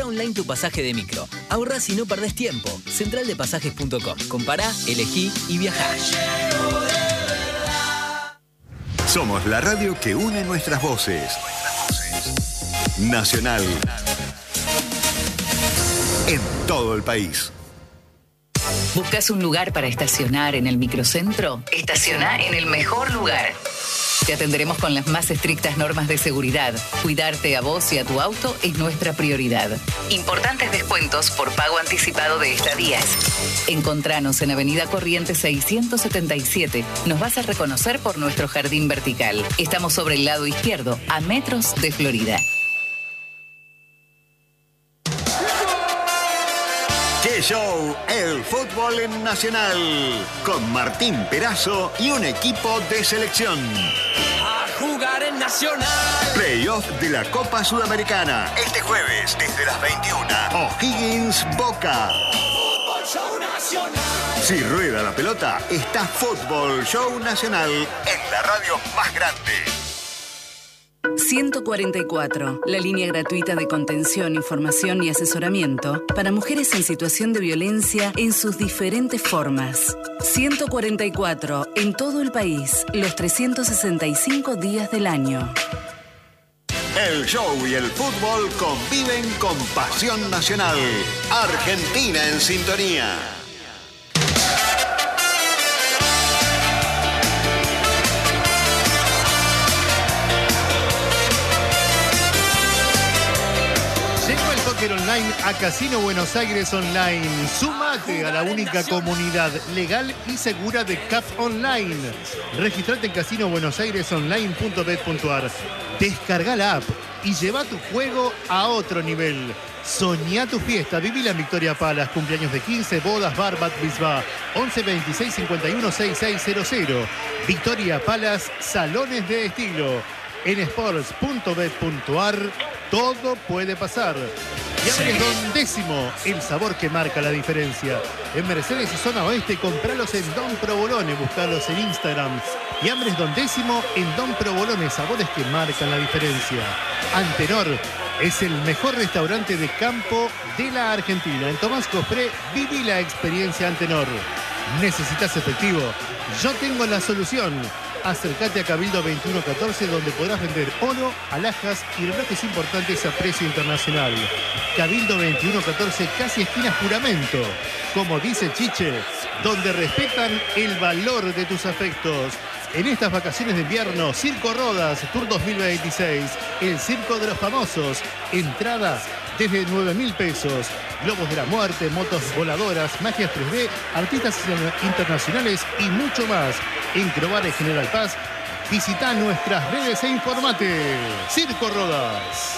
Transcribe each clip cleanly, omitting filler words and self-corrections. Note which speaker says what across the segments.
Speaker 1: Compra online tu pasaje de micro. Ahorrás y no perdés tiempo. Centraldepasajes.com. Compará, elegí y viajá.
Speaker 2: Somos la radio que une nuestras voces. Nacional. En todo el país.
Speaker 3: ¿Buscas un lugar para estacionar en el microcentro? Estaciona en el mejor lugar. Te atenderemos con las más estrictas normas de seguridad. Cuidarte a vos y a tu auto es nuestra prioridad. Importantes descuentos por pago anticipado de estadías. Encontranos en Avenida Corrientes 677. Nos vas a reconocer por nuestro jardín vertical. Estamos sobre el lado izquierdo, a metros de Florida.
Speaker 2: ¡Qué show! El fútbol en Nacional. Con Martín Perazo y un equipo de selección.
Speaker 4: A jugar en Nacional.
Speaker 2: Playoff de la Copa Sudamericana. Este jueves, desde las 21. O'Higgins Boca.
Speaker 4: Fútbol Show Nacional.
Speaker 2: Si rueda la pelota, está Fútbol Show Nacional en la radio más grande.
Speaker 5: 144, la línea gratuita de contención, información y asesoramiento para mujeres en situación de violencia en sus diferentes formas. 144, en todo el país, los 365 días del año.
Speaker 2: El show y el fútbol conviven con pasión nacional. Argentina en sintonía.
Speaker 6: Online a Casino Buenos Aires Online. Sumate a la única comunidad legal y segura de CAF Online. Registrate en casinobuenosairesonline.bet.ar. Descarga la app y lleva tu juego a otro nivel. Soñá tu fiesta, vivila en Victoria Palace, cumpleaños de 15, bodas, bar, bat mitzvah. 11 26 51 6600. Victoria Palace, salones de estilo. En sports.bet.ar todo puede pasar. Y Ambres Don Décimo, el sabor que marca la diferencia. En Mercedes y Zona Oeste, compralos en Don Provolone, buscalos en Instagram. Y Ambres Don Décimo en Don Provolone, sabores que marcan la diferencia. Antenor es el mejor restaurante de campo de la Argentina. En Tomás Cofré, viví la experiencia Antenor. ¿Necesitas efectivo? Yo tengo la solución. Acércate a Cabildo 2114, donde podrás vender oro, alhajas y relojes importantes a precio internacional. Cabildo 2114, casi esquina Juramento. Como dice Chiche, donde respetan el valor de tus afectos. En estas vacaciones de invierno, Circo Rodas, Tour 2026, el Circo de los Famosos. Entrada desde 9.000 pesos. Globos de la muerte, motos voladoras, magias 3D, artistas internacionales y mucho más. En Crobar y General Paz, visita nuestras redes e informate. Circo Rodas.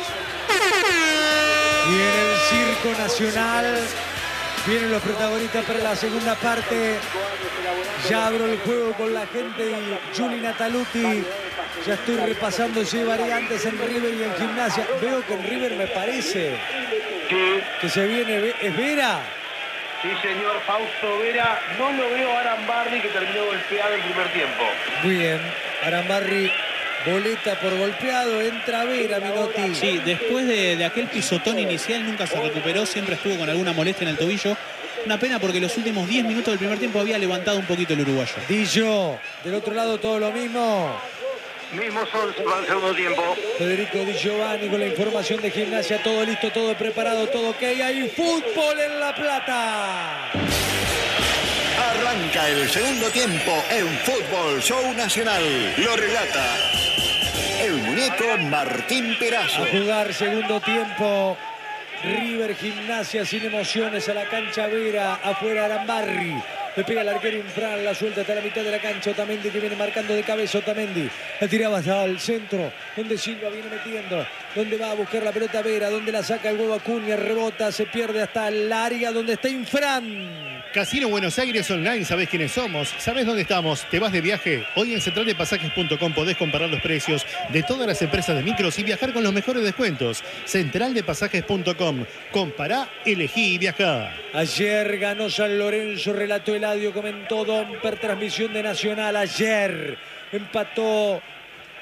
Speaker 7: Y en el Circo Nacional vienen los protagonistas para la segunda parte. Ya abro el juego con la gente y Juli Nataluti. Ya estoy repasando si hay variantes en River y en Gimnasia. Veo que en River me parece que se viene. ¿Es Vera?
Speaker 8: Sí, señor, Fausto Vera. No lo veo a Arambarri, que terminó golpeado el primer tiempo.
Speaker 7: Muy bien. Arambarri, boleta por golpeado. Entra Vera, Minotti.
Speaker 9: Sí, después de aquel pisotón inicial nunca se recuperó. Siempre estuvo con alguna molestia en el tobillo. Una pena porque los últimos 10 minutos del primer tiempo había levantado un poquito el uruguayo.
Speaker 7: Dillo, del otro lado todo lo mismo.
Speaker 8: Mismo son para el segundo tiempo.
Speaker 7: Federico Di Giovanni con la información de Gimnasia. Todo listo, todo preparado, todo ok. Hay fútbol en La Plata.
Speaker 2: Arranca el segundo tiempo en Fútbol Show Nacional. Lo relata el muñeco Martín Perazo.
Speaker 7: A jugar segundo tiempo. River, Gimnasia sin emociones a la cancha Vera. Afuera Arambarri. Le pega el arquero Infran, la suelta hasta la mitad de la cancha. Otamendi que viene marcando de cabeza. Otamendi la tiraba hasta el centro, donde Silva viene metiendo. Donde va a buscar la pelota Vera, donde la saca el huevo Acuña, rebota, se pierde hasta el área donde está Infran.
Speaker 6: Casino Buenos Aires Online, ¿sabés quiénes somos? ¿Sabés dónde estamos? ¿Te vas de viaje? Hoy en centraldepasajes.com podés comparar los precios de todas las empresas de micros y viajar con los mejores descuentos. Centraldepasajes.com. Compará, elegí y viajá.
Speaker 7: Ayer ganó San Lorenzo, relató Eladio, comentó Domper, transmisión de Nacional. Ayer empató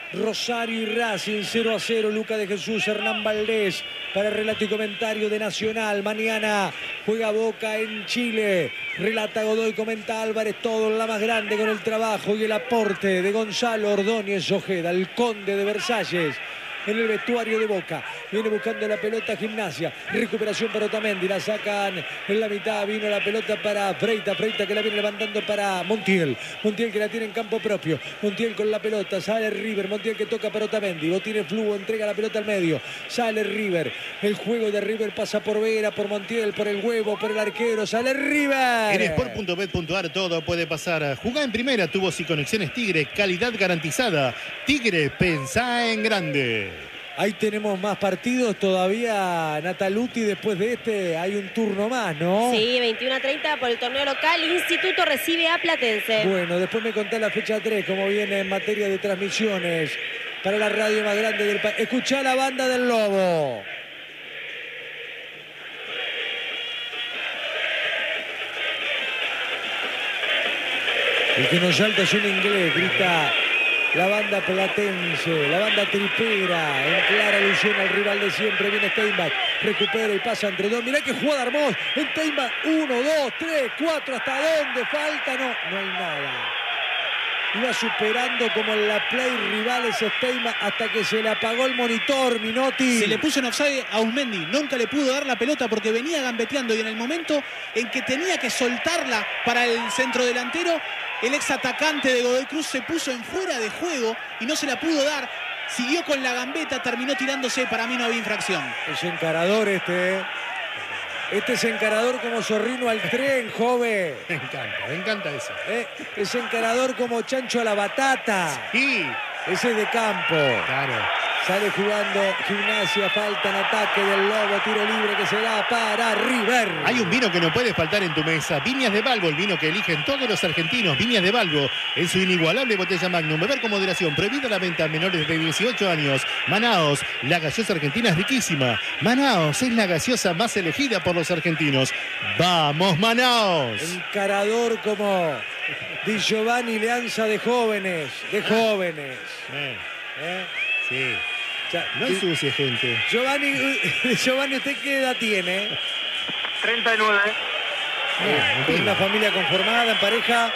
Speaker 7: Rosario y Racing 0-0. Luca de Jesús, Hernán Valdés para el relato y comentario de Nacional. Mañana juega Boca en Chile. Relata Godoy, comenta Álvarez, todo en la más grande con el trabajo y el aporte de Gonzalo Ordóñez Ojeda, el conde de Versalles. En el vestuario de Boca, viene buscando la pelota Gimnasia, recuperación para Otamendi, la sacan en la mitad, vino la pelota para Freita que la viene levantando para Montiel que la tiene en campo propio, Montiel con la pelota, sale River, Montiel que toca para Otamendi, Botín Flujo entrega la pelota al medio, sale River, el juego de River pasa por Vera, por Montiel, por el huevo, por el arquero, sale River.
Speaker 6: En Sport.bet.ar todo puede pasar. Jugá en primera, tubos y conexiones Tigre, calidad garantizada. Tigre, pensá en grande.
Speaker 7: Ahí tenemos más partidos todavía, Nataluti, después de este hay un turno más, ¿no?
Speaker 10: Sí, 21:30 por el torneo local, Instituto recibe a Platense.
Speaker 7: Bueno, después me contá la fecha 3, cómo viene en materia de transmisiones para la radio más grande del país. Escuchá la banda del Lobo. El que nos salta es un inglés, grita la banda platense, la banda tripera, en clara alusión al rival de siempre. Viene Steinbach, recupera y pasa entre dos. Mirá que jugada Armós en Steinbach. 1, 2, 3, 4, ¿hasta dónde? Falta, no hay nada. Iba superando como en la play rivales Steinbach hasta que se le apagó el monitor, Minotti.
Speaker 9: Se le puso en offside a Usmendi, nunca le pudo dar la pelota porque venía gambeteando y en el momento en que tenía que soltarla para el centro delantero, el ex atacante de Godoy Cruz se puso en fuera de juego y no se la pudo dar. Siguió con la gambeta, terminó tirándose. Para mí no había infracción.
Speaker 7: Es encarador este. Este es encarador como Zorrino al tren, joven.
Speaker 6: Me encanta eso.
Speaker 7: Es encarador como Chancho a la batata.
Speaker 6: Sí.
Speaker 7: Ese es de campo.
Speaker 6: Claro.
Speaker 7: Sale jugando Gimnasia, falta en ataque del Lobo, tiro libre que se da para River.
Speaker 6: Hay un vino que no puede faltar en tu mesa. Viñas de Balbo, el vino que eligen todos los argentinos. Viñas de Balbo, en su inigualable botella Magnum. Beber con moderación, prohibida la venta a menores de 18 años. Manaos, la gaseosa argentina es riquísima. Manaos es la gaseosa más elegida por los argentinos. ¡Vamos, Manaos!
Speaker 7: Encarador como Di Giovanni, Leanza de jóvenes.
Speaker 6: Sí. No ensucie, gente.
Speaker 7: Giovanni, ¿usted qué edad tiene?
Speaker 8: 39.
Speaker 7: ¿Tiene una familia conformada, en pareja?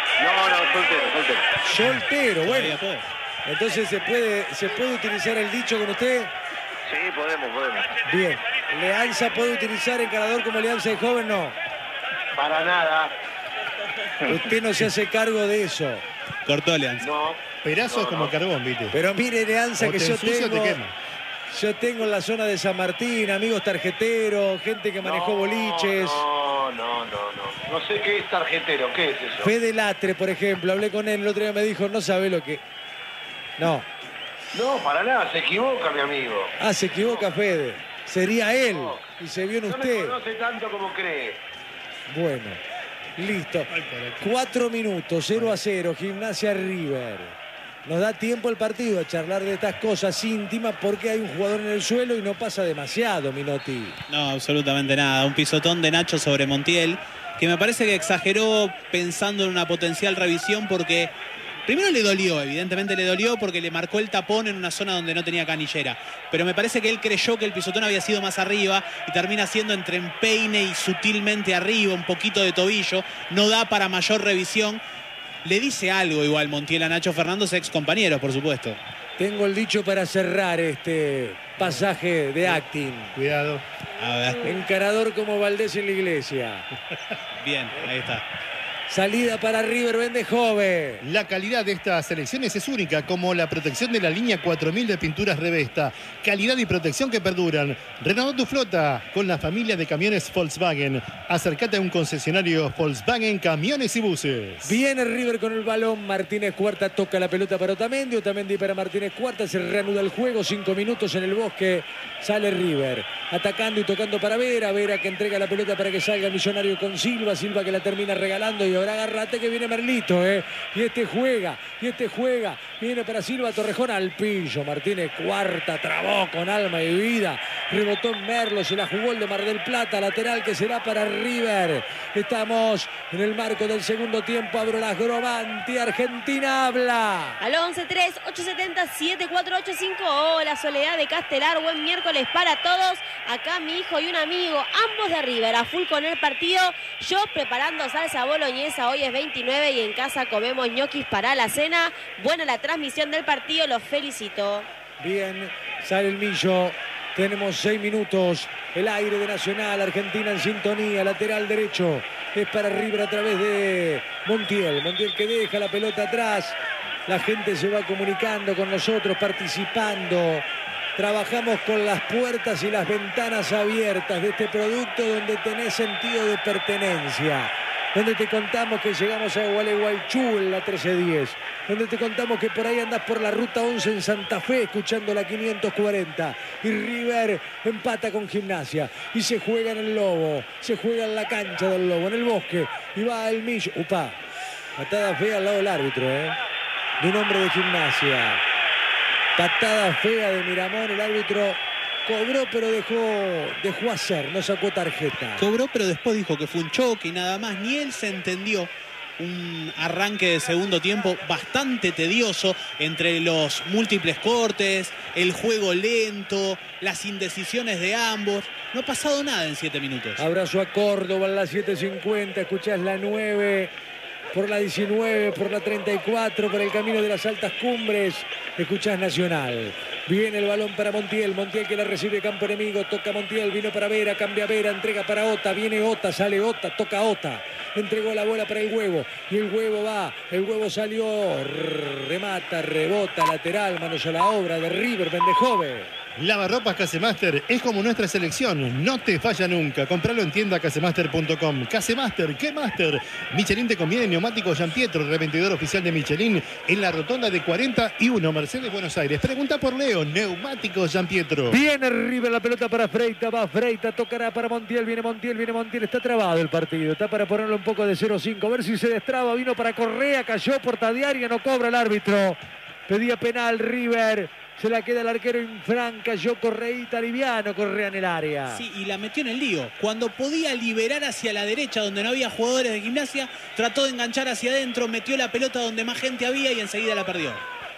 Speaker 8: No,
Speaker 7: Soltero, bueno. Entonces, ¿se puede utilizar el dicho con usted?
Speaker 8: Sí, podemos.
Speaker 7: Bien. ¿Leanza puede utilizar encarador como Leanza de joven? No.
Speaker 8: Para nada.
Speaker 7: Usted no se hace cargo de eso.
Speaker 9: Cortó Leanza.
Speaker 8: No.
Speaker 6: Perazo es como carbón, ¿viste?
Speaker 7: Pero mire, Leanza, que yo tengo.
Speaker 6: Te quema.
Speaker 7: Yo tengo en la zona de San Martín amigos tarjeteros, gente que manejó boliches.
Speaker 8: No sé qué es tarjetero, ¿qué es eso?
Speaker 7: Fede Latre, por ejemplo, hablé con él el otro día, me dijo, no sabe lo que... No,
Speaker 8: para nada, se equivoca, mi amigo.
Speaker 7: se equivoca Fede. Sería él. Y se vio en usted.
Speaker 8: No me conoce tanto como cree.
Speaker 7: Bueno, listo. 4 minutos, 0-0, Gimnasia River. Nos da tiempo el partido a charlar de estas cosas íntimas porque hay un jugador en el suelo y no pasa demasiado, Minotti.
Speaker 9: No, absolutamente nada. Un pisotón de Nacho sobre Montiel, que me parece que exageró pensando en una potencial revisión porque primero le dolió, evidentemente le dolió porque le marcó el tapón en una zona donde no tenía canillera. Pero me parece que él creyó que el pisotón había sido más arriba y termina siendo entre empeine y sutilmente arriba, un poquito de tobillo. No da para mayor revisión. Le dice algo igual Montiel a Nacho Fernández, ex compañeros, por supuesto.
Speaker 7: Tengo el dicho para cerrar este pasaje de acting.
Speaker 6: Cuidado.
Speaker 9: A ver.
Speaker 7: Encarador como Valdés en la iglesia.
Speaker 9: Bien, ahí está.
Speaker 7: Salida para River, vende joven.
Speaker 6: La calidad de estas selecciones es única, como la protección de la línea 4000 de pinturas Revesta. Calidad y protección que perduran. Renová tu flota con la familia de camiones Volkswagen. Acércate a un concesionario Volkswagen Camiones y Buses.
Speaker 7: Viene River con el balón. Martínez Cuarta toca la pelota para Otamendi. Otamendi para Martínez Cuarta. Se reanuda el juego. 5 minutos en el Bosque. Sale River. Atacando y tocando para Vera. Vera que entrega la pelota para que salga el Millonario con Silva. Silva que la termina regalando y Ahora agárrate que viene Merlito, y este juega, viene para Silva, Torrejón al pillo, Martínez cuarta, trabó con alma y vida, rebotó en Merlo, se la jugó el de Mar del Plata, lateral que será para River. Estamos en el marco del segundo tiempo, abro las Gromanti, Argentina habla.
Speaker 10: Al 11-3-870-7485. Hola, Soledad de Castelar, buen miércoles para todos. Acá mi hijo y un amigo, ambos de River, a full con el partido. Yo preparando salsa boloñesa, hoy es 29 y en casa comemos ñoquis para la cena. Buena la transmisión del partido, los felicito.
Speaker 7: Bien, sale el Millo. Tenemos 6 minutos. El aire de Nacional, Argentina en sintonía, lateral derecho. Es para River a través de Montiel. Montiel que deja la pelota atrás. La gente se va comunicando con nosotros, participando. Trabajamos con las puertas y las ventanas abiertas de este producto donde tenés sentido de pertenencia. Donde te contamos que llegamos a Gualeguaychú en la 1310. Donde te contamos que por ahí andás por la ruta 11 en Santa Fe escuchando la 540. Y River empata con Gimnasia. Y se juega en el Lobo. Se juega en la cancha del Lobo, en el Bosque. Y va el Millo. Upa, patada fea al lado del árbitro, de un hombre de Gimnasia. Patada fea de Miramón, el árbitro cobró pero dejó hacer, no sacó tarjeta.
Speaker 9: Cobró pero después dijo que fue un choque y nada más, ni él se entendió. Un arranque de segundo tiempo bastante tedioso entre los múltiples cortes, el juego lento, las indecisiones de ambos. No ha pasado nada en 7 minutos.
Speaker 7: Abrazo a Córdoba en la 7:50, escuchás la 9... por la 19, por la 34, por el camino de las altas cumbres. Escuchás Nacional. Viene el balón para Montiel. Montiel que la recibe campo enemigo. Toca Montiel, vino para Vera, cambia Vera, entrega para Ota. Viene Ota, sale Ota, toca Ota. Entregó la bola para el Huevo. Y el Huevo va. El Huevo salió. Remata, rebota, lateral. Manos a la obra de River, Bendejove.
Speaker 6: Lavarropas Casemaster es como nuestra selección, no te falla nunca. Compralo en tienda casemaster.com. Casemaster, ¿qué Master? Michelin te conviene, neumático Gianpietro, revendedor oficial de Michelin en la rotonda de 41, Mercedes, Buenos Aires. Pregunta por Leo, neumático Gianpietro.
Speaker 7: Viene River, la pelota para Freita, va Freita, tocará para Montiel, viene Montiel, está trabado el partido, está para ponerlo un poco de 0-5, a ver si se destraba, vino para Correa, cayó porta diaria, no cobra el árbitro. Pedía penal River. Se la queda el arquero Infran, cayó Correíta, liviano, Correa en el área.
Speaker 9: Sí, y la metió en el lío. Cuando podía liberar hacia la derecha, donde no había jugadores de Gimnasia, trató de enganchar hacia adentro, metió la pelota donde más gente había y enseguida la perdió.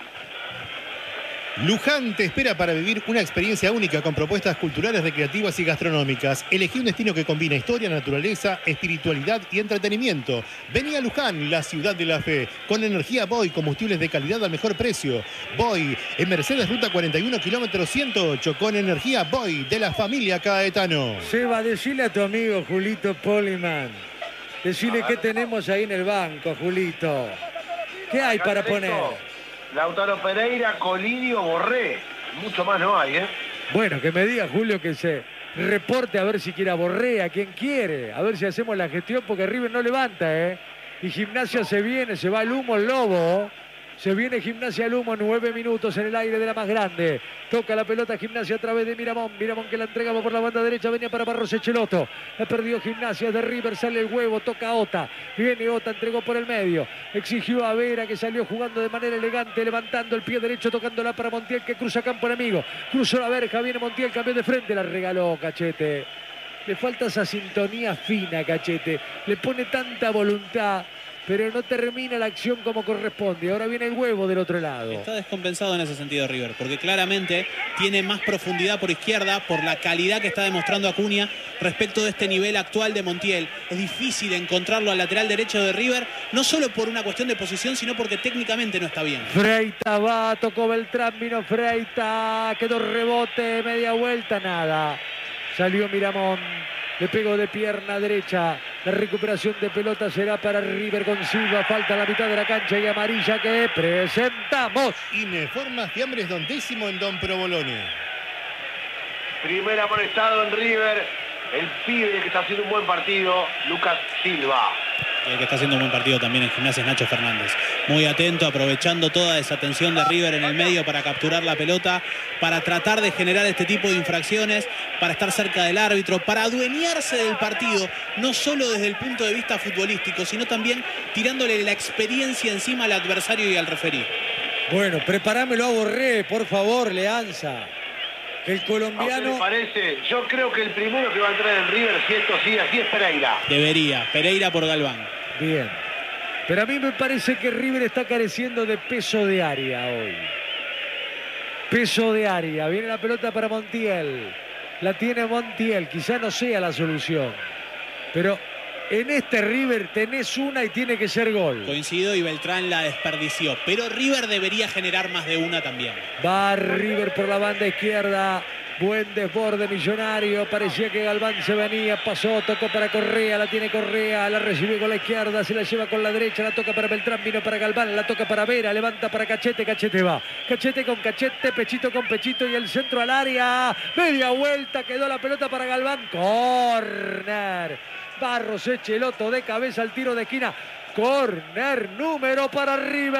Speaker 6: Luján te espera para vivir una experiencia única con propuestas culturales, recreativas y gastronómicas. Elegí un destino que combina historia, naturaleza, espiritualidad y entretenimiento. Vení a Luján, la ciudad de la fe, con energía Boy, combustibles de calidad al mejor precio. Boy, en Mercedes, ruta 41, kilómetro 108, con energía Boy, de la familia Caetano.
Speaker 7: Seba, decile a tu amigo Julito Poliman. Decile qué tenemos ahí en el banco, Julito. ¿Qué hay para poner?
Speaker 8: Lautaro Pereira, Colidio, Borré. Mucho más no hay,
Speaker 7: Bueno, que me diga Julio que se reporte a ver si quiere a Borré, a quien quiere. A ver si hacemos la gestión porque River no levanta, Y Gimnasia se viene, se va el humo, el Lobo. Se viene Gimnasia al humo, 9 minutos en el aire de la más grande. Toca la pelota Gimnasia a través de Miramón. Miramón que la entregaba por la banda derecha. Venía para Barros Echeloto. La perdió Gimnasia de River. Sale el Huevo. Toca Ota. Viene Ota. Entregó por el medio. Exigió a Vera que salió jugando de manera elegante. Levantando el pie derecho. Tocándola para Montiel que cruza campo enemigo. Cruzó la verja. Viene Montiel. Cambió de frente. La regaló Cachete. Le falta esa sintonía fina, Cachete. Le pone tanta voluntad, pero no termina la acción como corresponde. Ahora viene el Huevo del otro lado.
Speaker 9: Está descompensado en ese sentido River, porque claramente tiene más profundidad por izquierda, por la calidad que está demostrando Acuña respecto de este nivel actual de Montiel. Es difícil encontrarlo al lateral derecho de River, no solo por una cuestión de posición, sino porque técnicamente no está bien.
Speaker 7: Freita va, tocó Beltrán, vino Freita, quedó rebote, media vuelta, nada. Salió Miramón. Le pegó de pierna derecha. La recuperación de pelota será para River con Silva. Falta la mitad de la cancha y amarilla que presentamos.
Speaker 6: Ineformas Fiambres Don Décimo en Don Provolone.
Speaker 8: Primer amonestado en River. El pibe que está haciendo un buen partido, Lucas Silva.
Speaker 9: Y el que está haciendo un buen partido también en Gimnasia es Nacho Fernández. Muy atento, aprovechando toda esa tensión de River en el medio para capturar la pelota, para tratar de generar este tipo de infracciones, para estar cerca del árbitro, para adueñarse del partido, no solo desde el punto de vista futbolístico, sino también tirándole la experiencia encima al adversario y al referí.
Speaker 7: Bueno, preparámelo a Borré, por favor, Leanza. El colombiano...
Speaker 8: ¿A usted le parece? Yo creo que el primero que va a entrar en River, si esto sigue así, es Pereira.
Speaker 9: Debería. Pereira por Galván.
Speaker 7: Bien. Pero a mí me parece que River está careciendo de peso de área hoy. Peso de área. Viene la pelota para Montiel. La tiene Montiel. Quizá no sea la solución. Pero en este River tenés una y tiene que ser gol.
Speaker 9: Coincido y Beltrán la desperdició. Pero River debería generar más de una también.
Speaker 7: Va River por la banda izquierda. Buen desborde Millonario. Parecía que Galván se venía. Pasó, tocó para Correa. La tiene Correa. La recibe con la izquierda. Se la lleva con la derecha. La toca para Beltrán. Vino para Galván. La toca para Vera. Levanta para Cachete. Cachete va. Cachete con Cachete. Pechito con Pechito. Y el centro al área. Media vuelta. Quedó la pelota para Galván. Corner. Barros Echeloto de cabeza al tiro de esquina. Corner número para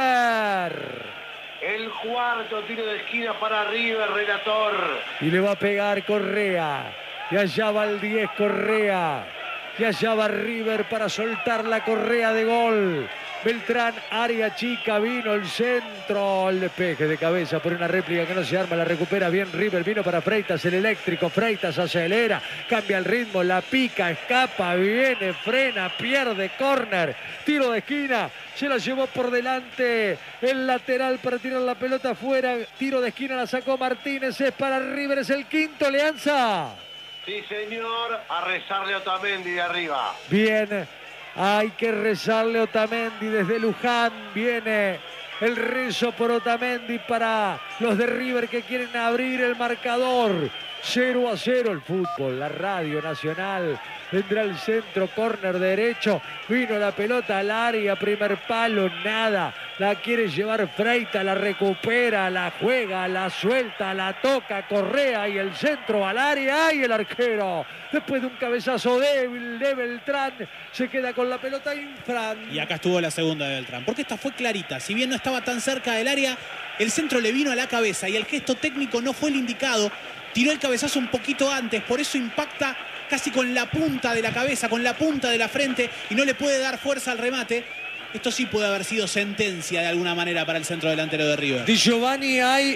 Speaker 7: River.
Speaker 8: El cuarto tiro de esquina para River, relator.
Speaker 7: Y le va a pegar Correa. Y allá va el 10 Correa. Y allá va River para soltar la Correa de gol. Beltrán, área chica, vino el centro, el despeje de cabeza por una réplica que no se arma, la recupera bien River, vino para Freitas, el eléctrico, Freitas acelera, cambia el ritmo, la pica, escapa, viene, frena, pierde, córner, tiro de esquina, se la llevó por delante el lateral para tirar la pelota afuera, tiro de esquina, la sacó Martínez, es para River, es el quinto, Leanza.
Speaker 8: Sí, señor, a rezarle a Otamendi de arriba.
Speaker 7: Bien. Hay que rezarle a Otamendi desde Luján. Viene el rezo por Otamendi para los de River que quieren abrir el marcador. 0-0 el fútbol, la radio nacional. Vendrá el centro, córner derecho. Vino la pelota al área, primer palo, nada. La quiere llevar Freitas, la recupera, la juega, la suelta, la toca Correa y el centro al área. Y el arquero, después de un cabezazo débil de Beltrán, se queda con la pelota Infran.
Speaker 9: Y acá estuvo la segunda de Beltrán, porque esta fue clarita. Si bien no estaba tan cerca del área, el centro le vino a la cabeza y el gesto técnico no fue el indicado. Tiró el cabezazo un poquito antes, por eso impacta casi con la punta de la cabeza, con la punta de la frente y no le puede dar fuerza al remate. Esto sí puede haber sido sentencia de alguna manera para el centro delantero de River.
Speaker 7: Di Giovanni, hay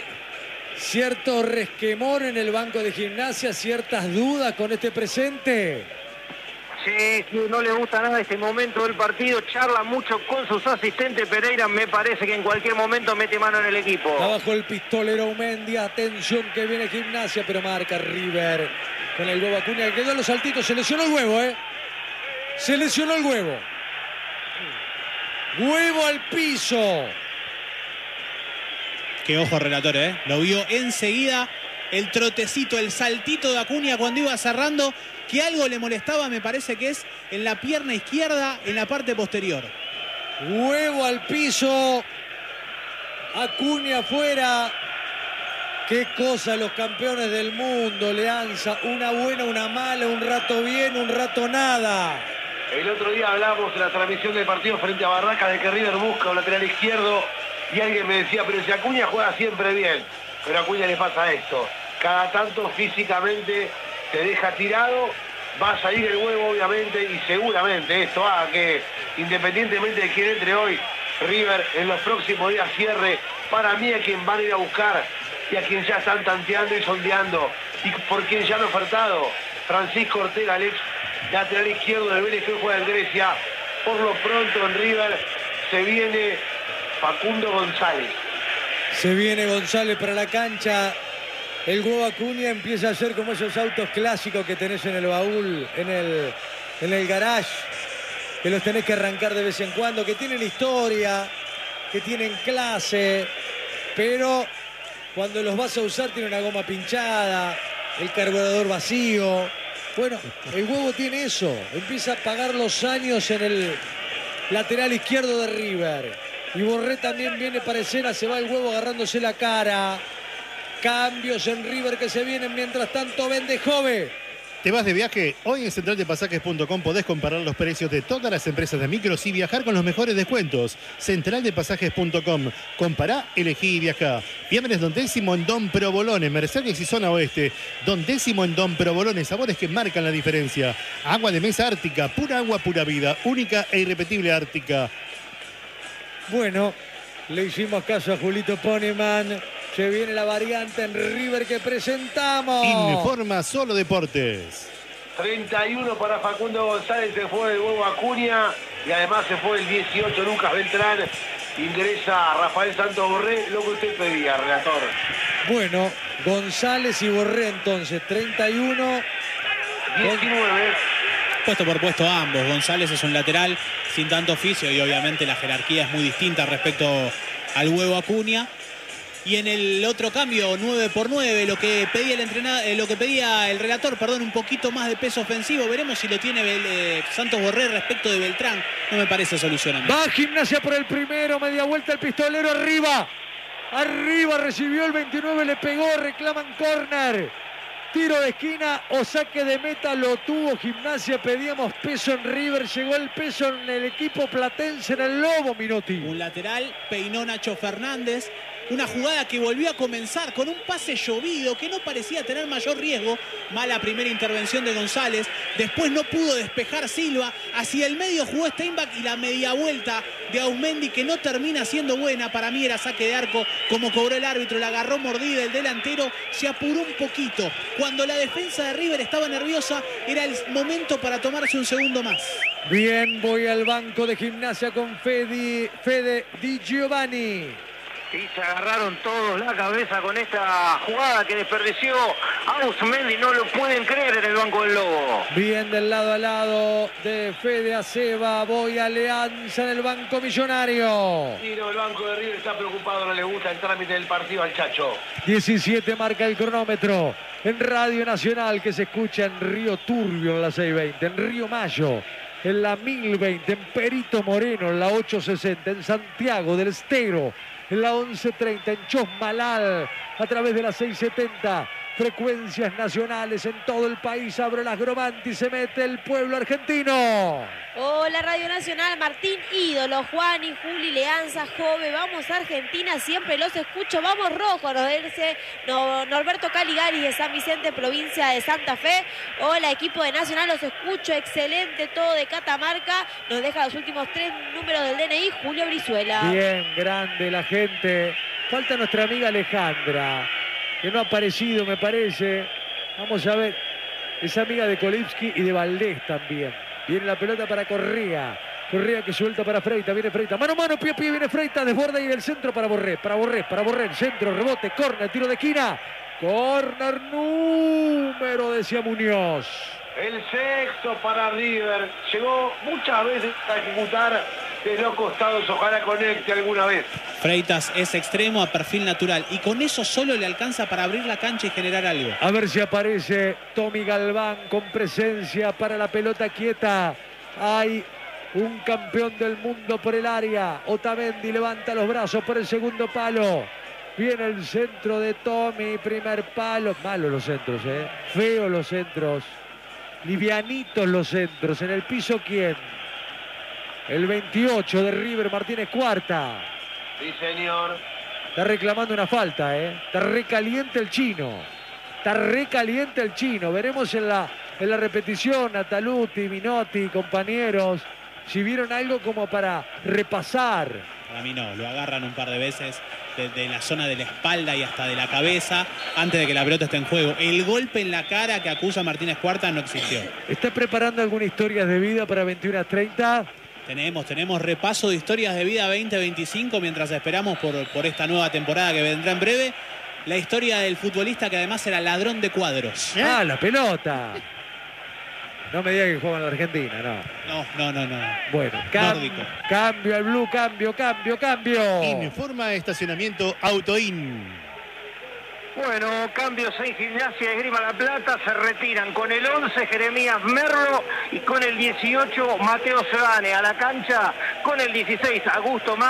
Speaker 7: cierto resquemor en el banco de Gimnasia, ciertas dudas con este presente.
Speaker 8: Sí, no le gusta nada este momento del partido, charla mucho con sus asistentes. Pereira me parece que en cualquier momento mete mano en el equipo.
Speaker 7: Abajo el pistolero Umendia, atención que viene Gimnasia, pero marca River con el huevo Acuña, que quedó en los saltitos, se lesionó el huevo, se lesionó el huevo. Huevo al piso.
Speaker 9: Qué ojo, relator, lo vio enseguida el trotecito, el saltito de Acuña cuando iba cerrando. Que algo le molestaba, me parece que es en la pierna izquierda, en la parte posterior.
Speaker 7: Huevo al piso. Acuña afuera. Qué cosa los campeones del mundo, Leanza. Una buena, una mala, un rato bien, un rato nada.
Speaker 8: El otro día hablamos en la transmisión del partido frente a Barracas de que River busca un lateral izquierdo y alguien me decía, pero si Acuña juega siempre bien. Pero a Acuña le pasa esto. Cada tanto físicamente se deja tirado, va a salir el huevo obviamente y seguramente esto haga que independientemente de quién entre hoy, River en los próximos días cierre para mí a quien van a ir a buscar y a quien ya están tanteando y sondeando y por quien ya han ofertado. Francisco Ortega, el ex lateral izquierdo del Vélez que juega en Grecia. Por lo pronto en River se viene Facundo González.
Speaker 7: Se viene González para la cancha. El huevo Acuña empieza a ser como esos autos clásicos que tenés en el baúl, en el garage, que los tenés que arrancar de vez en cuando, que tienen historia, que tienen clase, pero cuando los vas a usar tiene una goma pinchada, el carburador vacío. Bueno, el huevo tiene eso, empieza a pagar los años en el lateral izquierdo de River. Y Borré también viene para escena, se va el huevo agarrándose la cara. Cambios en River que se vienen, mientras tanto Bendejove
Speaker 6: ¿Te vas de viaje? Hoy en centraldepasajes.com podés comparar los precios de todas las empresas de micros y viajar con los mejores descuentos. Centraldepasajes.com. Compará, elegí y viajá. Fiambres Don Décimo en Don Provolone, Mercedes y Zona Oeste. Don Décimo en Don Provolone, sabores que marcan la diferencia. Agua de mesa Ártica, pura agua, pura vida. Única e irrepetible Ártica.
Speaker 7: Bueno, le hicimos caso a Julito Poneman. Se viene la variante en River que presentamos.
Speaker 6: Informa Solo Deportes.
Speaker 8: 31 para Facundo González, se fue el huevo Acuña y además se fue el 18 Lucas Beltrán. Ingresa Rafael Santos Borré, lo que usted pedía, relator.
Speaker 7: Bueno, González y Borré entonces, 31.
Speaker 8: 19.
Speaker 9: Puesto por puesto ambos. González es un lateral sin tanto oficio y obviamente la jerarquía es muy distinta respecto al huevo Acuña. Y en el otro cambio, 9 por 9, lo que pedía el entrenador, lo que pedía el relator, un poquito más de peso ofensivo. Veremos si lo tiene Santos Borré respecto de Beltrán. No me parece solución a mí.
Speaker 7: Va Gimnasia por el primero, media vuelta el pistolero arriba. Arriba recibió el 29, le pegó, reclaman córner. Tiro de esquina o saque de meta, lo tuvo Gimnasia. Pedíamos peso en River, llegó el peso en el equipo platense, en el Lobo, Minotti.
Speaker 9: Un lateral, peinó Nacho Fernández. Una jugada que volvió a comenzar con un pase llovido que no parecía tener mayor riesgo. Mala primera intervención de González. Después no pudo despejar Silva. Hacia el medio jugó Steinbach y la media vuelta de Aumendi que no termina siendo buena. Para mí era saque de arco como cobró el árbitro. La agarró mordida el delantero. Se apuró un poquito. Cuando la defensa de River estaba nerviosa era el momento para tomarse un segundo más.
Speaker 7: Bien, voy al banco de Gimnasia con Fede Di Giovanni.
Speaker 11: Y se agarraron todos la cabeza con esta jugada que desperdició Ausmendi. No lo pueden creer en el banco del Lobo.
Speaker 7: Bien del lado a lado de Fede Aceba. Voy a Alianza en el banco millonario.
Speaker 8: Sí, no, el banco de River está preocupado, no le gusta el trámite del partido al Chacho.
Speaker 7: 17 marca el cronómetro. En Radio Nacional que se escucha en Río Turbio en la 620. En Río Mayo en la 1020. En Perito Moreno en la 860. En Santiago del Estero en la 1130, en Chosmalal, a través de la 670, frecuencias nacionales en todo el país. Abre las Gromanti, se mete el pueblo argentino.
Speaker 10: Hola Radio Nacional, Martín Ídolo, Juan y Juli, Leanza, Jove, vamos Argentina, siempre los escucho, vamos rojo, nos dice Norberto Caligari de San Vicente, provincia de Santa Fe. Hola equipo de Nacional, los escucho, excelente todo de Catamarca, nos deja los últimos 3 números del DNI, Julio Brizuela.
Speaker 7: Bien, grande la gente. Falta nuestra amiga Alejandra, que no ha aparecido me parece. Vamos a ver, es amiga de Kolipski y de Valdés también. Viene la pelota para Correa. Correa que suelta para Freita. Viene Freita. Mano a mano, pie a pie. Viene Freita. Desborda y del centro para Borré. Para Borré. Centro, rebote, córner, tiro de esquina. Córner número, decía Muñoz.
Speaker 8: El sexto para River. Llegó muchas veces a ejecutar de los costados. Ojalá conecte alguna vez.
Speaker 9: Freitas es extremo a perfil natural y con eso solo le alcanza para abrir la cancha y generar algo.
Speaker 7: A ver si aparece Tommy Galván con presencia para la pelota quieta. Hay un campeón del mundo por el área. Otamendi levanta los brazos por el segundo palo. Viene el centro de Tommy, primer palo. Malos los centros, feos los centros. Livianitos los centros. En el piso, ¿quién? El 28 de River, Martínez Cuarta.
Speaker 8: Sí, señor.
Speaker 7: Está reclamando una falta, Está recaliente el chino. Veremos en la repetición a Taluti, Minotti, compañeros, si vieron algo como para repasar.
Speaker 9: Para mí no, lo agarran un par de veces desde la zona de la espalda y hasta de la cabeza antes de que la pelota esté en juego. El golpe en la cara que acusa Martínez Cuarta no existió.
Speaker 7: ¿Está preparando alguna historia de vida para 21:30?
Speaker 9: Tenemos repaso de historias de vida 2025 mientras esperamos por esta nueva temporada que vendrá en breve. La historia del futbolista que además era ladrón de cuadros.
Speaker 7: Ah, la pelota. No me diga que juega en la Argentina,
Speaker 9: no.
Speaker 7: Bueno, cambio al blue, cambio.
Speaker 6: Informa estacionamiento Autoin.
Speaker 11: Bueno, cambios en Gimnasia de Esgrima La Plata, se retiran con el 11 Jeremías Merlo y con el 18 Mateo Sebane a la cancha, con el 16 Augusto Max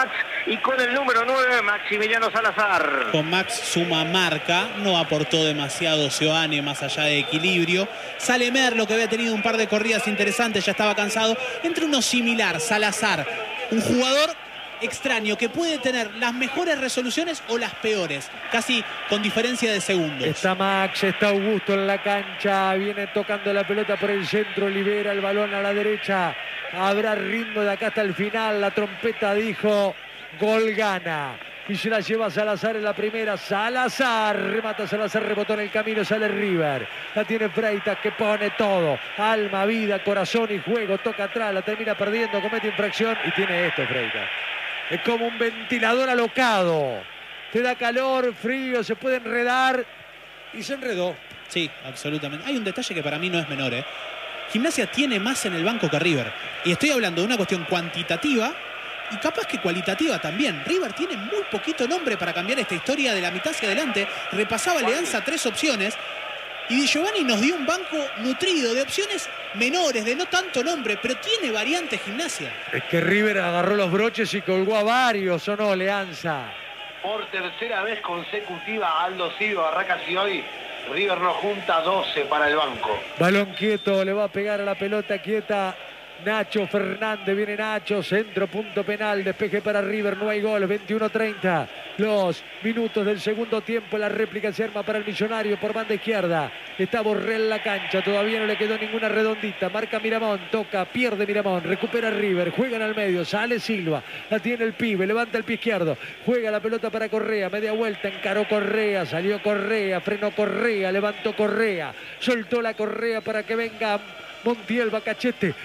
Speaker 11: y con el número 9, Maximiliano Salazar.
Speaker 9: Con Max suma marca, no aportó demasiado Seoane más allá de equilibrio. Sale Merlo, que había tenido un par de corridas interesantes, ya estaba cansado. Entre uno similar, Salazar, un jugador extraño que puede tener las mejores resoluciones o las peores, casi con diferencia de segundos.
Speaker 7: Está Max, está Augusto en la cancha, viene tocando la pelota por el centro, libera el balón a la derecha. Habrá ritmo de acá hasta el final. La trompeta dijo gol gana. Y se la lleva Salazar en la primera. Salazar, remata Salazar, rebotó en el camino, sale River. La tiene Freitas, que pone todo. Alma, vida, corazón y juego. Toca atrás, la termina perdiendo, comete infracción y tiene esto Freitas. Es como un ventilador alocado. Te da calor, frío, se puede enredar. Y se enredó.
Speaker 9: Sí, absolutamente. Hay un detalle que para mí no es menor, ¿eh? Gimnasia tiene más en el banco que River. Y estoy hablando de una cuestión cuantitativa y capaz que cualitativa también. River tiene muy poquito nombre para cambiar esta historia de la mitad hacia adelante. Repasaba Leanza 3 opciones. Y Di Giovanni nos dio un banco nutrido de opciones menores, de no tanto nombre, pero tiene variantes Gimnasia.
Speaker 7: Es que River agarró los broches y colgó a varios, ¿o no, Leanza?
Speaker 8: Por tercera vez consecutiva, Aldo Silva, Barracas y hoy River nos junta 12 para el banco.
Speaker 7: Balón quieto, le va a pegar a la pelota quieta Nacho Fernández, viene Nacho, centro, punto penal, despeje para River, no hay gol, 21-30, los minutos del segundo tiempo, la réplica se arma para el Millonario por banda izquierda, está Borré en la cancha, todavía no le quedó ninguna redondita, marca Miramón, toca, pierde Miramón, recupera River, juega en el medio, sale Silva, la tiene el pibe, levanta el pie izquierdo, juega la pelota para Correa, media vuelta, encaró Correa, salió Correa, frenó Correa, levantó Correa, soltó la Correa para que venga Montiel, va a Cachete,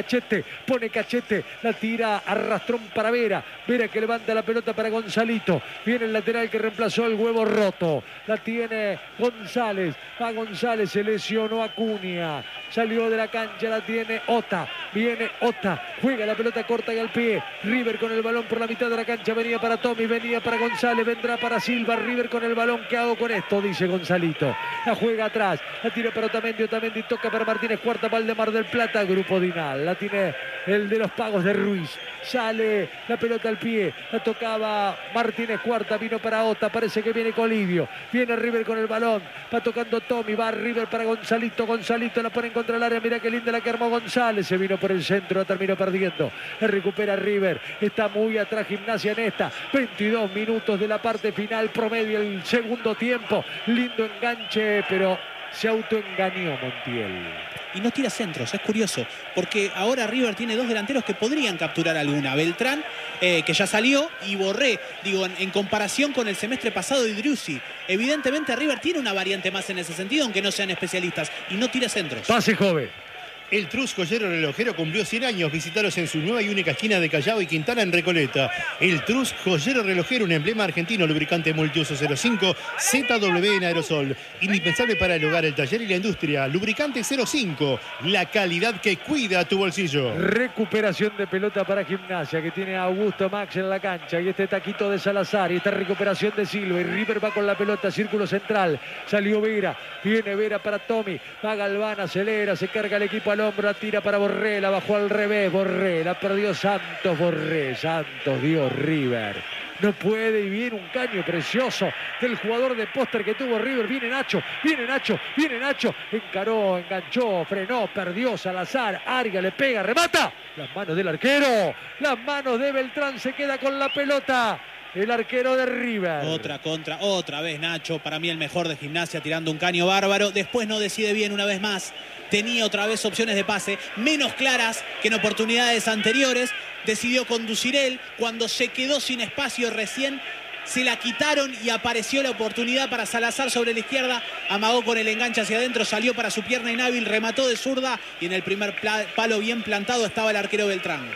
Speaker 7: pone Cachete, la tira a Rastrón para Vera, Vera que levanta la pelota para Gonzalito, viene el lateral que reemplazó el huevo roto, la tiene González, va González, se lesionó Acuña, salió de la cancha, la tiene Ota, viene Ota, juega la pelota corta y al pie, River con el balón por la mitad de la cancha, venía para Tommy, venía para González, vendrá para Silva, River con el balón, ¿qué hago con esto? Dice Gonzalito, la juega atrás, la tira para Otamendi, Otamendi toca para Martínez Cuarta, Mar del Plata, Grupo Dinal, la tiene el de los pagos de Ruiz, sale la pelota al pie, la tocaba Martínez Cuarta, vino para Ota, parece que viene Colivio, viene River con el balón, va tocando Tommy, va River para Gonzalito, Gonzalito la pone en contra del área, mira qué linda la que armó González, se vino por el centro, la terminó perdiendo, la recupera River, está muy atrás Gimnasia en esta, 22 minutos de la parte final, promedio el segundo tiempo, lindo enganche, pero se autoengañó Montiel.
Speaker 9: Y no tira centros, es curioso, porque ahora River tiene dos delanteros que podrían capturar alguna. Beltrán, que ya salió, y Borré, digo, en comparación con el semestre pasado de Driussi. Evidentemente River tiene una variante más en ese sentido, aunque no sean especialistas, y no tira centros.
Speaker 7: Pase joven.
Speaker 6: El Trus Joyero Relojero cumplió 100 años. Visítalos en su nueva y única esquina de Callao y Quintana en Recoleta. El Trus Joyero Relojero, un emblema argentino, lubricante multiuso 05, ZW en aerosol. Indispensable para el hogar, el taller y la industria. Lubricante 05, la calidad que cuida tu bolsillo.
Speaker 7: Recuperación de pelota para Gimnasia, que tiene a Augusto Max en la cancha. Y este taquito de Salazar. Y esta recuperación de Silva. Y River va con la pelota, círculo central. Salió Vera. Viene Vera para Tommy. Va Galván, acelera, se carga el equipo al hombro, la tira para Borré, la bajó al revés, Borré, la perdió Santos, Borré, Santos dio River. No puede y viene un caño precioso del jugador de póster que tuvo River. Viene Nacho, viene Nacho, viene Nacho. Encaró, enganchó, frenó, perdió Salazar. Arga le pega, remata. Las manos del arquero, las manos de Beltrán, se queda con la pelota. El arquero de River.
Speaker 9: Otra contra, otra vez Nacho, para mí el mejor de Gimnasia, tirando un caño bárbaro. Después no decide bien una vez más. Tenía otra vez opciones de pase, menos claras que en oportunidades anteriores. Decidió conducir él. Cuando se quedó sin espacio recién, se la quitaron y apareció la oportunidad para Salazar sobre la izquierda. Amagó con el enganche hacia adentro, salió para su pierna inhábil, remató de zurda y en el primer palo bien plantado estaba el arquero Beltrán.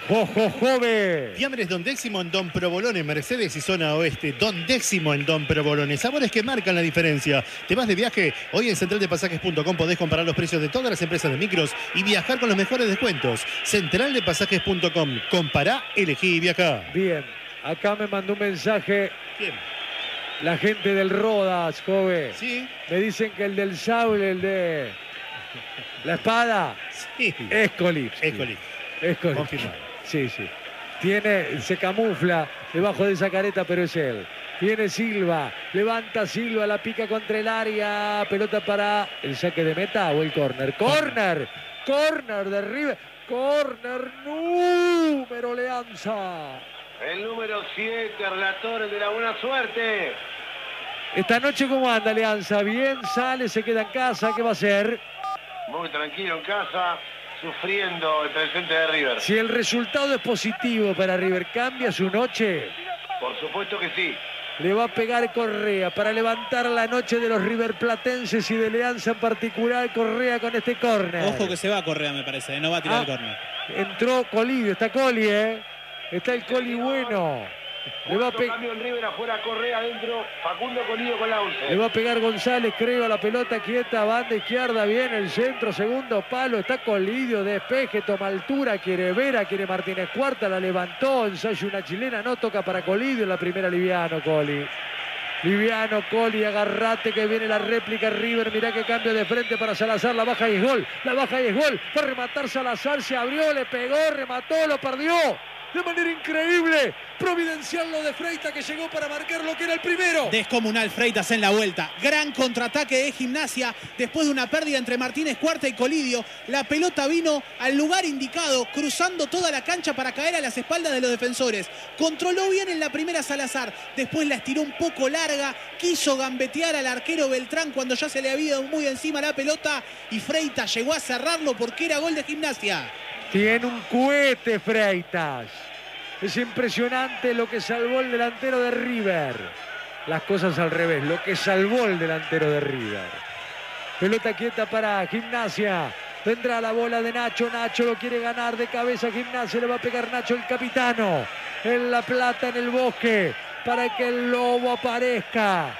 Speaker 7: ¡Jove!
Speaker 6: Fiambres Don Décimo en Don Provolone, Mercedes y zona oeste. Don Décimo en Don Provolone. Sabores que marcan la diferencia. ¿Te vas de viaje? Hoy en centraldepasajes.com podés comparar los precios de todas las empresas de micros y viajar con los mejores descuentos. Centraldepasajes.com. Compará, elegí y viajá.
Speaker 7: Bien. Acá me mandó un mensaje.
Speaker 6: ¿Quién?
Speaker 7: La gente del Rodas, joven.
Speaker 6: Sí.
Speaker 7: Me dicen que el del sable, el de la espada,
Speaker 6: sí,
Speaker 7: es Colipsky.
Speaker 6: Es Colipsky.
Speaker 7: Confirmado. Sí, sí. Se camufla debajo de esa careta, pero es él. Viene Silva, levanta Silva, la pica contra el área, pelota para el saque de meta o el córner. Córner de River, córner número Leanza.
Speaker 8: El número 7, relator, el de la buena suerte.
Speaker 7: Esta noche, ¿cómo anda Alianza? Bien, sale, se queda en casa, ¿qué va a hacer?
Speaker 8: Muy tranquilo en casa, sufriendo el presente de River.
Speaker 7: Si el resultado es positivo para River, ¿cambia su noche?
Speaker 8: Por supuesto que sí.
Speaker 7: Le va a pegar Correa para levantar la noche de los riverplatenses y de Leanza en particular. Correa con este córner.
Speaker 9: Ojo que se va Correa, me parece, no va a tirar el córner.
Speaker 7: Entró Colidio, está Coli, está el Coli bueno. Le va a
Speaker 8: cambio en River, afuera Correa, adentro Facundo Colidio con la 11.
Speaker 7: Le va a pegar González, creo, la pelota quieta, banda izquierda, bien el centro, segundo palo, está Colidio, despeje, toma altura, quiere Vera, quiere Martínez Cuarta, la levantó, ensayo una chilena, no toca para Colidio, en la primera Liviano Coli. Liviano Coli, agarrate que viene la réplica River, mirá que cambio de frente para Salazar, la baja y es gol, va a rematar Salazar, se abrió, le pegó, remató, lo perdió. De manera increíble, providencial lo de Freitas que llegó para marcar lo que era el primero.
Speaker 9: Descomunal Freitas en la vuelta. Gran contraataque de Gimnasia después de una pérdida entre Martínez Cuarta y Colidio. La pelota vino al lugar indicado, cruzando toda la cancha para caer a las espaldas de los defensores. Controló bien en la primera Salazar, después la estiró un poco larga, quiso gambetear al arquero Beltrán cuando ya se le había ido muy encima la pelota y Freitas llegó a cerrarlo porque era gol de Gimnasia.
Speaker 7: Tiene un cohete Freitas. Es impresionante lo que salvó el delantero de River. Las cosas al revés, lo que salvó el delantero de River. Pelota quieta para Gimnasia. Vendrá la bola de Nacho. Nacho lo quiere ganar de cabeza. Gimnasia le va a pegar Nacho, el capitano. En La Plata, en el Bosque, para que el Lobo aparezca.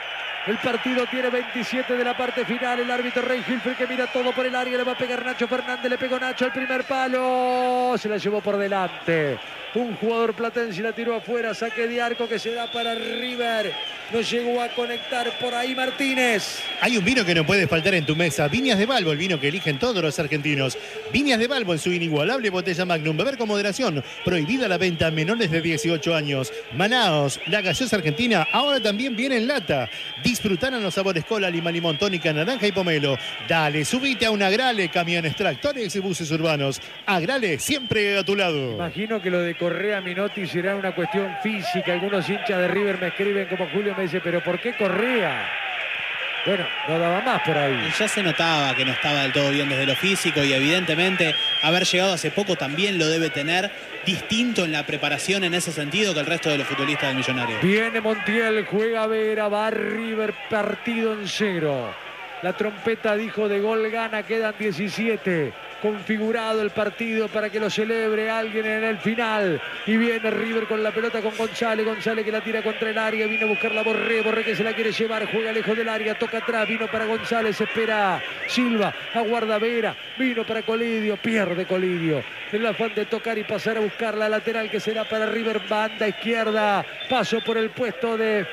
Speaker 7: El partido tiene 27 de la parte final. El árbitro Rey Hilfer que mira todo por el área. Le va a pegar Nacho Fernández. Le pegó Nacho al primer palo. Se la llevó por delante. Un jugador platense la tiró afuera. Saque de arco que se da para River. No llegó a conectar por ahí Martínez.
Speaker 6: Hay un vino que no puede faltar en tu mesa. Viñas de Balbo, el vino que eligen todos los argentinos. Viñas de Balbo en su inigualable botella Magnum. Beber con moderación. Prohibida la venta a menores de 18 años. Manaos, la gaseosa argentina, ahora también viene en lata. Disfrutarán los sabores cola, lima, limón, tónica, naranja y pomelo. Dale, subite a un Agrale, camiones, tractores y buses urbanos. Agrale, siempre a tu lado.
Speaker 7: Imagino que lo de Correa Minotti será una cuestión física. Algunos hinchas de River me escriben como Julio, me dice, pero ¿por qué Correa? Bueno, no daba más por ahí.
Speaker 9: Ya se notaba que no estaba del todo bien desde lo físico y evidentemente haber llegado hace poco también lo debe tener distinto en la preparación en ese sentido que el resto de los futbolistas del Millonario.
Speaker 7: Viene Montiel, juega Vera, va River, partido en 0. La trompeta dijo de gol gana, quedan 17. Configurado el partido para que lo celebre alguien en el final. Y viene River con la pelota con González. González que la tira contra el área. Viene a buscarla Borré. Borré que se la quiere llevar. Juega lejos del área. Toca atrás. Vino para González. Espera Silva. Aguarda Vera. Vino para Colidio. Pierde Colidio. El afán de tocar y pasar a buscar la lateral que será para River. Banda izquierda. Paso por el puesto de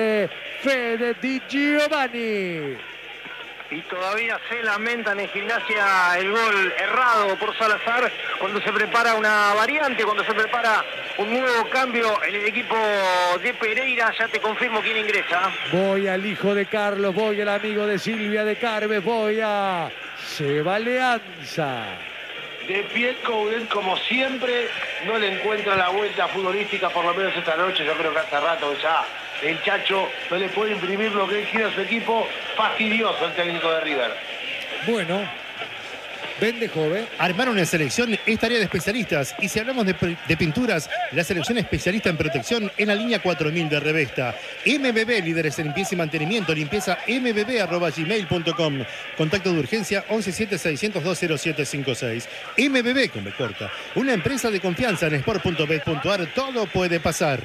Speaker 7: Fede Di Giovanni.
Speaker 11: Y todavía se lamentan en Gimnasia el gol errado por Salazar cuando se prepara una variante, cuando se prepara un nuevo cambio en el equipo de Pereira. Ya te confirmo quién ingresa.
Speaker 7: Voy al hijo de Carlos, voy al amigo de Silvia de Carves, voy a Seba Leanza.
Speaker 8: De pie Coudet, como siempre, no le encuentra la vuelta futbolística, por lo menos esta noche. Yo creo que hace rato ya el Chacho no le puede imprimir lo que él quiere a su equipo. Fastidioso el técnico de River.
Speaker 7: Bueno, vende joven.
Speaker 6: Armar una selección es tarea de especialistas. Y si hablamos de pinturas, la selección especialista en protección en la línea 4000 de Revesta. MBB, líderes en limpieza y mantenimiento. Limpieza mbb@gmail.com. Contacto de urgencia 117-602-0756. MBB, con B corta. Una empresa de confianza en sport.bet.ar. Todo puede pasar.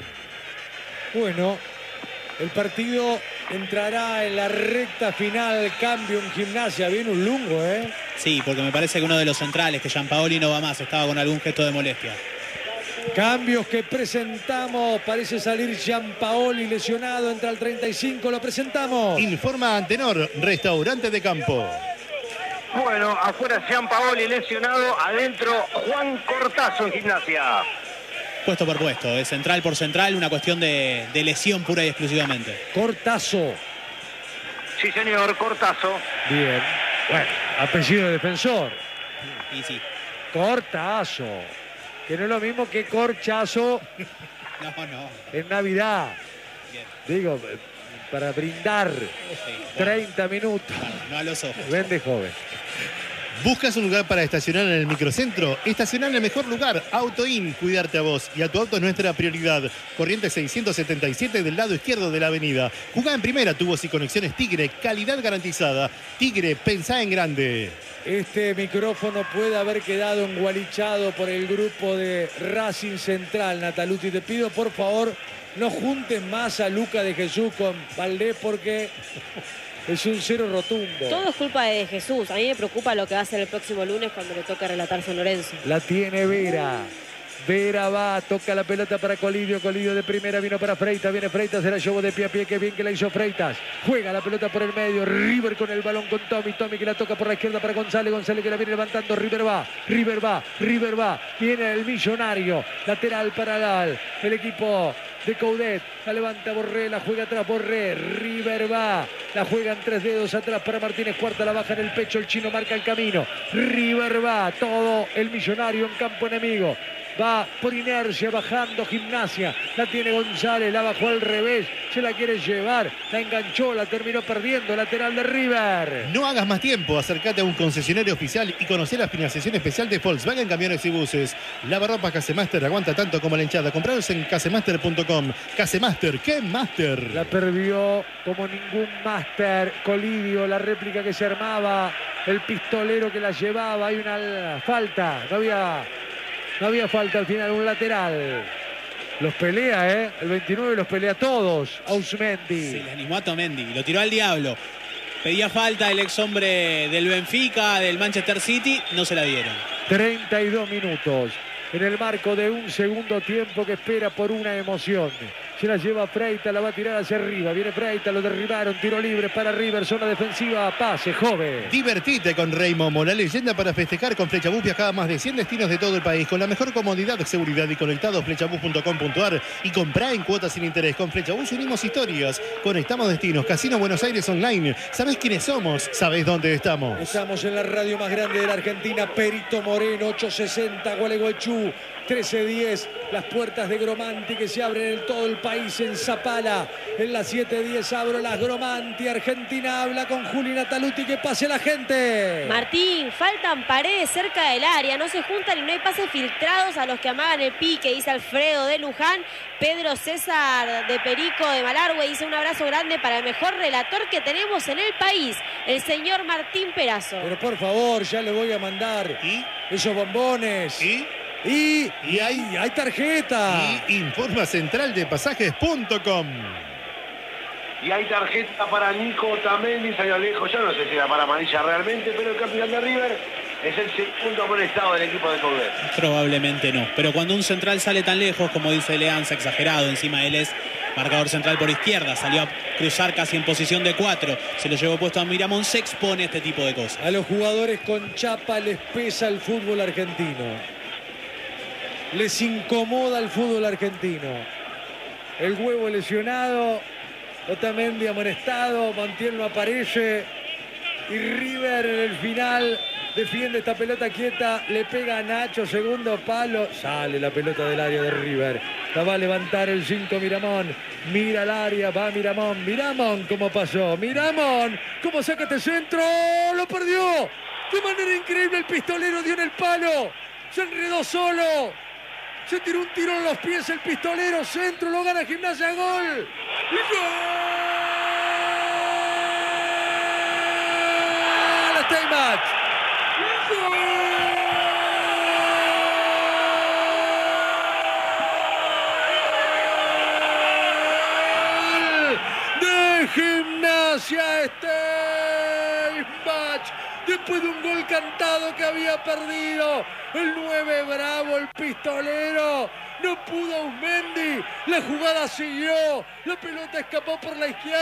Speaker 7: Bueno, el partido entrará en la recta final. Cambio en Gimnasia. Viene un lungo,
Speaker 9: Sí, porque me parece que uno de los centrales, que Gianpaoli no va más, estaba con algún gesto de molestia.
Speaker 7: Cambios que presentamos. Parece salir Gianpaoli lesionado. Entra al 35. Lo presentamos.
Speaker 6: Informa Antenor, restaurante de campo.
Speaker 11: Bueno, afuera Gianpaoli lesionado. Adentro Juan Cortazo en Gimnasia.
Speaker 9: Puesto por puesto, es central por central, una cuestión de lesión pura y exclusivamente.
Speaker 7: Cortazo.
Speaker 11: Sí, señor, Cortazo.
Speaker 7: Bien. Bueno, apellido de defensor.
Speaker 9: Y sí.
Speaker 7: Cortazo. Que no es lo mismo que corchazo
Speaker 9: No.
Speaker 7: en Navidad.
Speaker 9: Bien.
Speaker 7: Digo, para brindar
Speaker 9: Sí,
Speaker 7: 30 minutos.
Speaker 9: no a los ojos.
Speaker 7: Vende joven.
Speaker 6: ¿Buscas un lugar para estacionar en el microcentro? Estacionar en el mejor lugar. AutoIn, cuidarte a vos y a tu auto es nuestra prioridad. Corrientes 677 del lado izquierdo de la avenida. Jugá en primera, tubos y conexiones Tigre, calidad garantizada. Tigre, pensá en grande.
Speaker 7: Este micrófono puede haber quedado engualichado por el grupo de Racing Central. Nataluti, te pido por favor no junten más a Luca de Jesús con Valdés porque es un cero rotundo.
Speaker 10: Todo es culpa de Jesús. A mí me preocupa lo que va a hacer el próximo lunes cuando le toca relatar San Lorenzo.
Speaker 7: La tiene Vera. Vera va, toca la pelota para Colidio. Colidio de primera vino para Freitas. Viene Freitas, se la llevó de pie a pie. Qué bien que la hizo Freitas. Juega la pelota por el medio. River con el balón con Tommy. Tommy que la toca por la izquierda para González. González que la viene levantando. River va. Viene el Millonario. Lateral para el equipo de Coudet. La levanta Borré, la juega atrás Borré. River va. La juegan 3 dedos atrás para Martínez Cuarta. La baja en el pecho. El chino marca el camino. River va. Todo el Millonario en campo enemigo. Va por inercia, bajando Gimnasia. La tiene González, la bajó al revés. Se la quiere llevar, la enganchó, la terminó perdiendo. Lateral de River.
Speaker 6: No hagas más tiempo, acércate a un concesionario oficial y conocer la financiación especial de Volkswagen Camiones y Buses. Lavarropas Casemaster aguanta tanto como la hinchada. Compraros en casemaster.com. Casemaster, ¿qué Master?
Speaker 7: La perdió como ningún Master. Colidio, la réplica que se armaba. El pistolero que la llevaba. Hay una falta. No había falta al final, un lateral. Los pelea, El 29 los pelea todos. Ausmendi.
Speaker 9: Se le animó a Tomendi, lo tiró al diablo. Pedía falta el ex hombre del Benfica, del Manchester City, no se la dieron.
Speaker 7: 32 minutos. En el marco de un segundo tiempo que espera por una emoción. Se la lleva Freitas, la va a tirar hacia arriba. Viene Freitas, lo derribaron, tiro libre para River, zona defensiva, pase, joven.
Speaker 6: Divertite con Rey Momo, la leyenda para festejar. Con Flechabús viajaba a más de 100 destinos de todo el país. Con la mejor comodidad, seguridad y conectados, flechabús.com.ar. Y comprá en cuotas sin interés. Con Flechabús unimos historias, conectamos destinos. Casino Buenos Aires Online. ¿Sabés quiénes somos? ¿Sabés dónde estamos?
Speaker 7: Estamos en la radio más grande de la Argentina. Perito Moreno, 860, Gualeguaychú. 13:10, las puertas de Gromanti que se abren en todo el país, en Zapala. En las 7:10 abro las Gromanti. Argentina habla con Juli Nataluti. Que pase la gente.
Speaker 10: Martín, faltan paredes cerca del área, no se juntan y no hay pases filtrados a los que amagan el pique, dice Alfredo de Luján. Pedro César de Perico de Malargüe dice un abrazo grande para el mejor relator que tenemos en el país, el señor Martín Perazo.
Speaker 7: Pero por favor, ya le voy a mandar esos bombones. Y hay tarjeta.
Speaker 6: Y informa centraldepasajes.com.
Speaker 8: Y hay tarjeta para Nico Otamendi, salió lejos. Yo no sé si era para amarilla realmente, pero el capitán de River es el segundo amonestado del equipo de Coudet.
Speaker 9: Probablemente no, pero cuando un central sale tan lejos, como dice Leanza, exagerado, encima él es marcador central por izquierda, salió a cruzar casi en posición de 4, se lo llevó puesto a Miramón, se expone este tipo de cosas.
Speaker 7: A los jugadores con chapa les pesa el fútbol argentino. Les incomoda el fútbol argentino. El huevo lesionado, Otamendi amonestado, Montiel no aparece y River en el final defiende esta pelota quieta, le pega a Nacho, segundo palo, sale la pelota del área de River. La va a levantar el 5 Miramón, mira el área, va Miramón, Miramón cómo pasó, Miramón cómo saca este centro, lo perdió, de manera increíble el pistolero dio en el palo, se enredó solo. Se tiró un tiro en los pies el pistolero, centro, lo gana Gimnasia, gol. ¡Gol! Stay match. ¡Gol! De Gimnasia, Stay match. Después de un gol cantado que había perdido el 9 Bravo, el pistolero, no pudo Ausmendi, la jugada siguió, la pelota escapó por la izquierda.